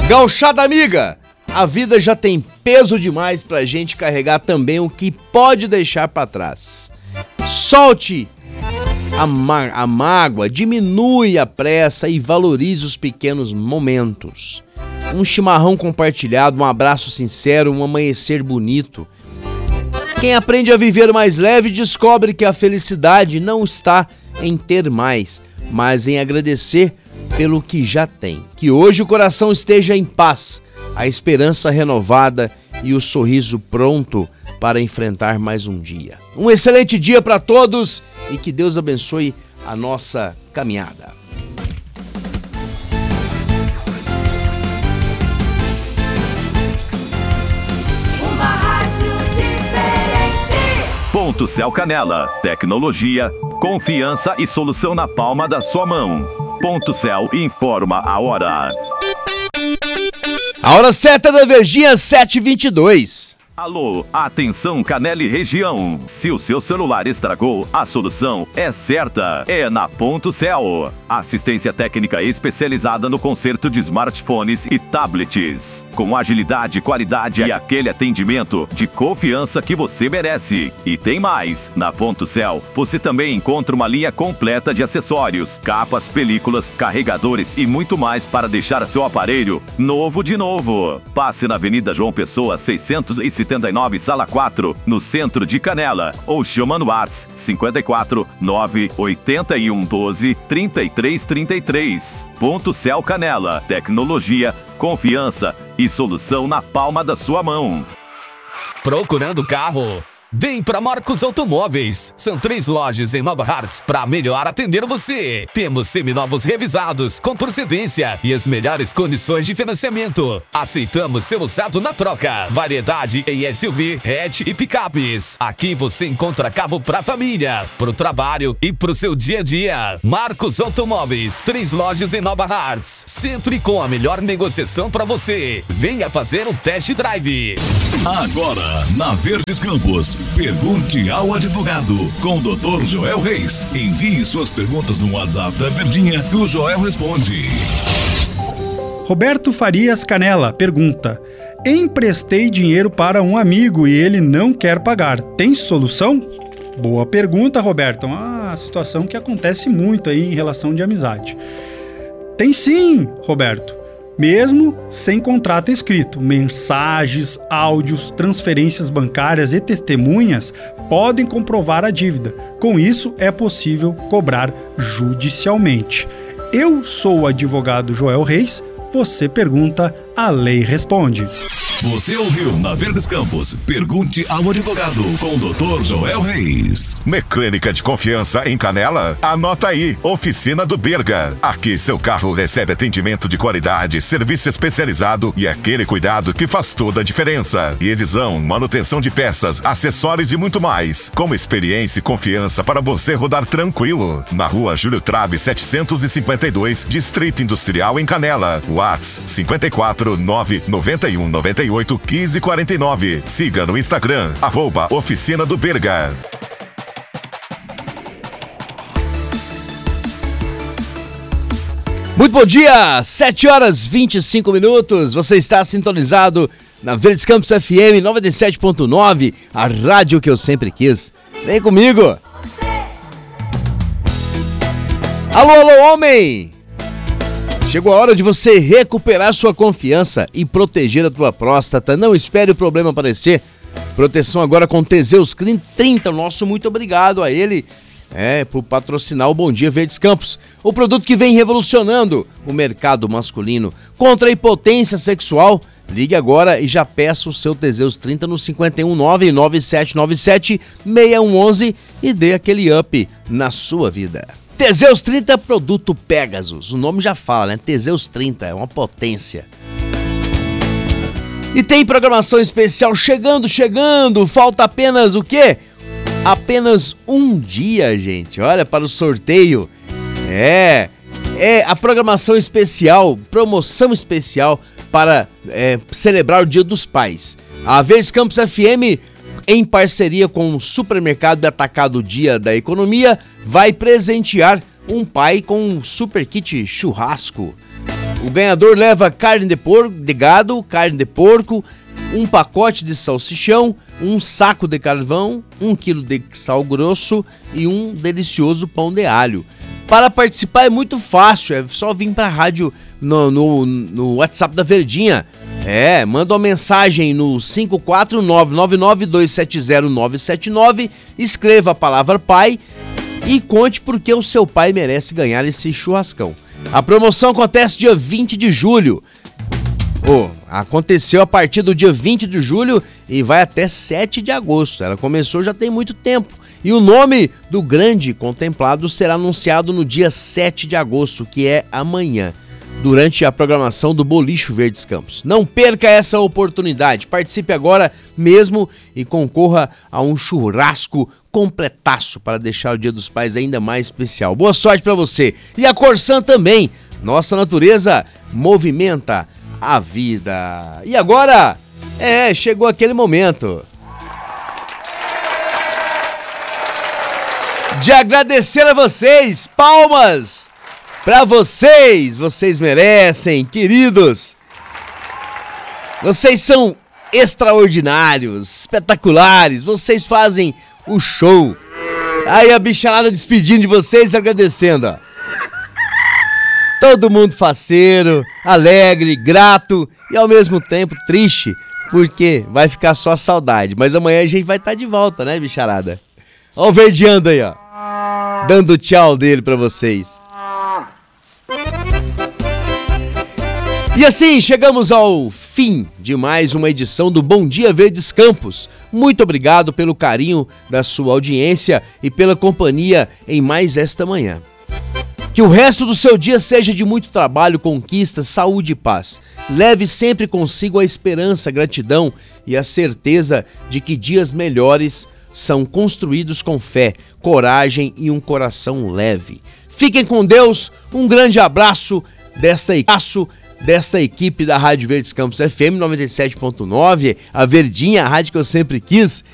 Gauchada amiga, a vida já tem peso demais pra gente carregar também o que pode deixar pra trás. Solte a mágoa, diminui a pressa e valorize os pequenos momentos. Um chimarrão compartilhado, um abraço sincero, um amanhecer bonito. Quem aprende a viver mais leve descobre que a felicidade não está em ter mais, mas em agradecer pelo que já tem. Que hoje o coração esteja em paz, a esperança renovada e o sorriso pronto para enfrentar mais um dia. Um excelente dia para todos e que Deus abençoe a nossa caminhada. Uma rádio diferente. Ponto Céu Canela. Tecnologia, confiança e solução na palma da sua mão. Ponto Céu informa a hora. A hora certa da Verdinha, 7h22. Alô, atenção Canela e região. Se o seu celular estragou, a solução é certa. É na Ponto Céu. Assistência técnica especializada no conserto de smartphones e tablets. Com agilidade, qualidade e aquele atendimento de confiança que você merece. E tem mais. Na Ponto Céu, você também encontra uma linha completa de acessórios, capas, películas, carregadores e muito mais para deixar seu aparelho novo de novo. Passe na Avenida João Pessoa, 679, Sala 4, no centro de Canela, ou chama no WhatsApp 54 981 12 33 33. Ponto Céu Canela. Tecnologia, confiança e solução na palma da sua mão. Procurando carro? Vem para Marcos Automóveis. São 3 lojas em Nova Hartz para melhor atender você. Temos seminovos revisados com procedência e as melhores condições de financiamento. Aceitamos seu usado na troca. Variedade em SUV, hatch e picapes. Aqui você encontra carro para família, para o trabalho e para o seu dia a dia. Marcos Automóveis, 3 lojas em Nova Hartz. Sempre com a melhor negociação para você. Venha fazer um test drive. Agora, na Verdes Campos, pergunte ao advogado com o Dr. Joel Reis. Envie suas perguntas no WhatsApp da Verdinha que o Joel responde. Roberto Farias Canela pergunta: emprestei dinheiro para um amigo e ele não quer pagar. Tem solução? Boa pergunta, Roberto. É uma situação que acontece muito aí em relação de amizade. Tem sim, Roberto. Mesmo sem contrato escrito, mensagens, áudios, transferências bancárias e testemunhas podem comprovar a dívida. Com isso, é possível cobrar judicialmente. Eu sou o advogado Joel Reis. Você pergunta, a lei responde. Você ouviu na Verdes Campos, pergunte ao advogado com o Dr. Joel Reis. Mecânica de confiança em Canela? Anota aí, Oficina do Berga. Aqui seu carro recebe atendimento de qualidade, serviço especializado e aquele cuidado que faz toda a diferença. E revisão, manutenção de peças, acessórios e muito mais. Com experiência e confiança para você rodar tranquilo. Na rua Júlio Trabe 752, Distrito Industrial em Canela. WhatsApp 54 991 98 15 49. Siga no Instagram, @Oficina do Berga. Muito bom dia, 7h25. Você está sintonizado na Verdes Campos FM 97.9, a rádio que eu sempre quis. Vem comigo. Alô, alô, homem! Chegou a hora de você recuperar sua confiança e proteger a tua próstata. Não espere o problema aparecer. Proteção agora com Teseus 30. Nosso muito obrigado a ele por patrocinar o Bom Dia Verdes Campos. O produto que vem revolucionando o mercado masculino. Contra a impotência sexual, ligue agora e já peça o seu Teseus 30 no 51997976111 e dê aquele up na sua vida. Teseus 30, produto Pegasus. O nome já fala, né? Teseus 30, é uma potência. E tem programação especial chegando. Falta apenas o quê? Apenas um dia, gente. Olha, para o sorteio. É a programação especial, promoção especial para celebrar o Dia dos Pais. A Verdes Campos FM, em parceria com o Supermercado Atacado Dia da Economia, vai presentear um pai com um super kit churrasco. O ganhador leva carne de gado, carne de porco, um pacote de salsichão, um saco de carvão, 1 quilo de sal grosso e um delicioso pão de alho. Para participar é muito fácil, é só vir para a rádio no WhatsApp da Verdinha. Manda uma mensagem no 54999270979, escreva a palavra pai e conte por que o seu pai merece ganhar esse churrascão. A promoção acontece dia 20 de julho. Aconteceu a partir do dia 20 de julho e vai até 7 de agosto. Ela começou já tem muito tempo. E o nome do grande contemplado será anunciado no dia 7 de agosto, que é amanhã, durante a programação do Bolicho Verdes Campos. Não perca essa oportunidade. Participe agora mesmo e concorra a um churrasco completaço para deixar o Dia dos Pais ainda mais especial. Boa sorte para você. E a Corsan também. Nossa natureza movimenta a vida. E agora, chegou aquele momento de agradecer a vocês. Palmas pra vocês. Vocês merecem, queridos. Vocês são extraordinários, espetaculares. Vocês fazem o show. Aí a bicharada despedindo de vocês, agradecendo, ó. Todo mundo faceiro, alegre, grato e ao mesmo tempo triste, porque vai ficar só a saudade. Mas amanhã a gente vai estar de volta, né, bicharada? Ó o Verdeando aí, ó. Dando tchau dele pra vocês. E assim chegamos ao fim de mais uma edição do Bom Dia Verdes Campos. Muito obrigado pelo carinho da sua audiência e pela companhia em mais esta manhã. Que o resto do seu dia seja de muito trabalho, conquista, saúde e paz. Leve sempre consigo a esperança, a gratidão e a certeza de que dias melhores são construídos com fé, coragem e um coração leve. Fiquem com Deus, um grande abraço desta equipe da Rádio Verdes Campos FM 97.9, a Verdinha, a rádio que eu sempre quis.